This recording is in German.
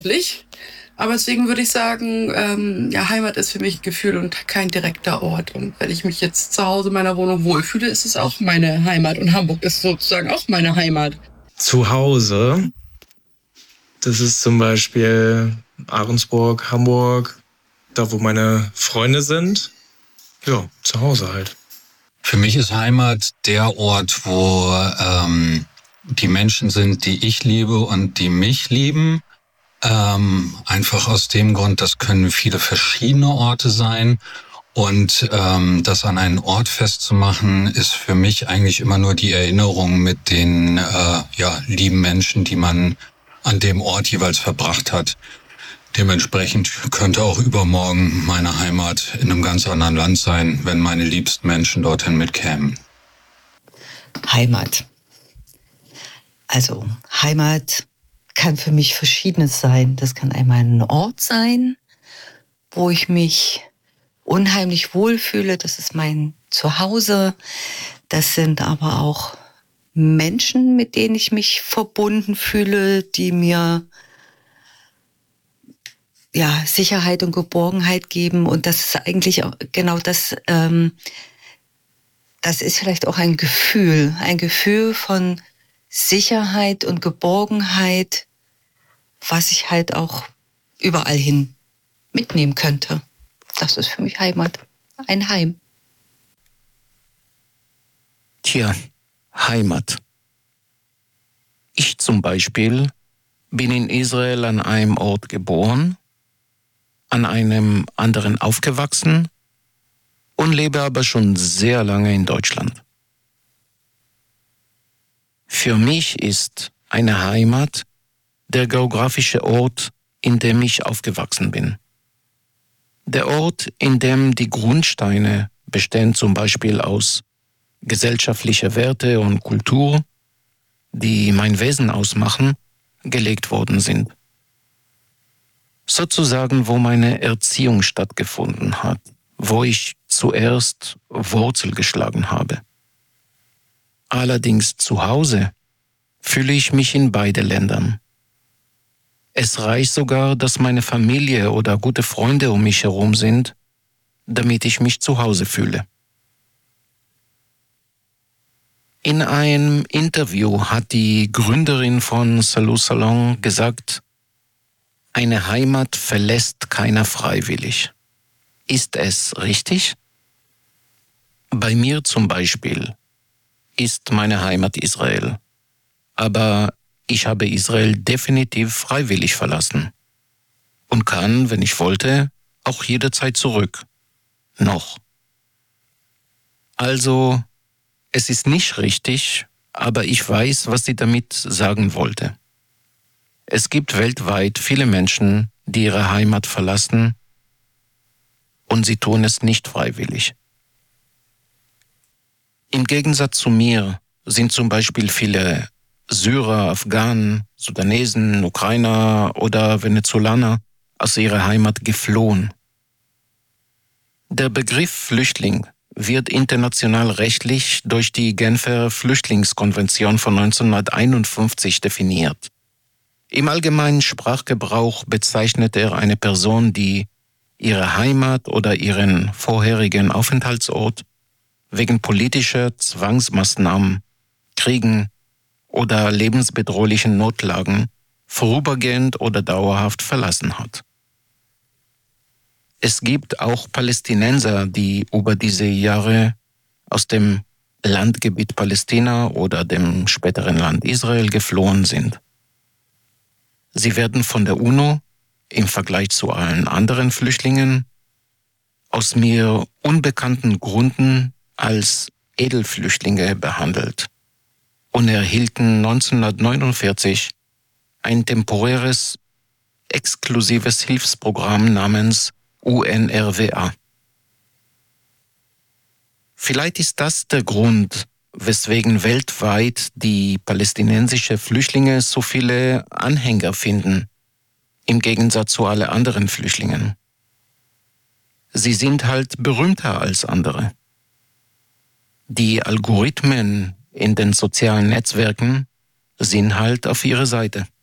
Aber deswegen würde ich sagen, ja, Heimat ist für mich ein Gefühl und kein direkter Ort. Und wenn ich mich jetzt zu Hause in meiner Wohnung wohlfühle, ist es auch meine Heimat. Und Hamburg ist sozusagen auch meine Heimat. Zu Hause, das ist zum Beispiel Ahrensburg, Hamburg, da wo meine Freunde sind. Ja, zu Hause halt. Für mich ist Heimat der Ort, wo die Menschen sind, die ich liebe und die mich lieben. Einfach aus dem Grund, das können viele verschiedene Orte sein. Und das an einen Ort festzumachen, ist für mich eigentlich immer nur die Erinnerung mit den lieben Menschen, die man an dem Ort jeweils verbracht hat. Dementsprechend könnte auch übermorgen meine Heimat in einem ganz anderen Land sein, wenn meine liebsten Menschen dorthin mitkämen. Heimat. Also Heimat kann für mich Verschiedenes sein. Das kann einmal ein Ort sein, wo ich mich unheimlich wohlfühle. Das ist mein Zuhause. Das sind aber auch Menschen, mit denen ich mich verbunden fühle, die mir Sicherheit und Geborgenheit geben. Und das ist eigentlich auch genau das, das ist vielleicht auch ein Gefühl von Sicherheit und Geborgenheit, was ich halt auch überall hin mitnehmen könnte. Das ist für mich Heimat, ein Heim. Tja, Heimat. Ich zum Beispiel bin in Israel an einem Ort geboren, an einem anderen aufgewachsen und lebe aber schon sehr lange in Deutschland. Für mich ist eine Heimat der geografische Ort, in dem ich aufgewachsen bin. Der Ort, in dem die Grundsteine bestehen zum Beispiel aus gesellschaftlicher Werte und Kultur, die mein Wesen ausmachen, gelegt worden sind. Sozusagen, wo meine Erziehung stattgefunden hat, wo ich zuerst Wurzel geschlagen habe. Allerdings zu Hause fühle ich mich in beide Ländern. Es reicht sogar, dass meine Familie oder gute Freunde um mich herum sind, damit ich mich zu Hause fühle. In einem Interview hat die Gründerin von Salou Salon gesagt, eine Heimat verlässt keiner freiwillig. Ist es richtig? Bei mir zum Beispiel ist meine Heimat Israel. Aber ich habe Israel definitiv freiwillig verlassen und kann, wenn ich wollte, auch jederzeit zurück. Noch. Also, es ist nicht richtig, aber ich weiß, was sie damit sagen wollte. Es gibt weltweit viele Menschen, die ihre Heimat verlassen und sie tun es nicht freiwillig. Im Gegensatz zu mir sind zum Beispiel viele Syrer, Afghanen, Sudanesen, Ukrainer oder Venezolaner aus ihrer Heimat geflohen. Der Begriff Flüchtling wird international rechtlich durch die Genfer Flüchtlingskonvention von 1951 definiert. Im allgemeinen Sprachgebrauch bezeichnet er eine Person, die ihre Heimat oder ihren vorherigen Aufenthaltsort wegen politischer Zwangsmaßnahmen, Kriegen oder lebensbedrohlichen Notlagen vorübergehend oder dauerhaft verlassen hat. Es gibt auch Palästinenser, die über diese Jahre aus dem Landgebiet Palästina oder dem späteren Land Israel geflohen sind. Sie werden von der UNO im Vergleich zu allen anderen Flüchtlingen aus mir unbekannten Gründen als Edelflüchtlinge behandelt und erhielten 1949 ein temporäres, exklusives Hilfsprogramm namens UNRWA. Vielleicht ist das der Grund, weswegen weltweit die palästinensischen Flüchtlinge so viele Anhänger finden, im Gegensatz zu allen anderen Flüchtlingen. Sie sind halt berühmter als andere. Die Algorithmen in den sozialen Netzwerken sind halt auf ihrer Seite.